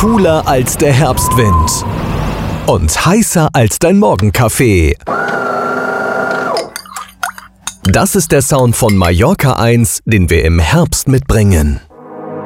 cooler als der Herbstwind und heißer als dein Morgenkaffee. Das ist der Sound von Mallorca 1, den wir im Herbst mitbringen.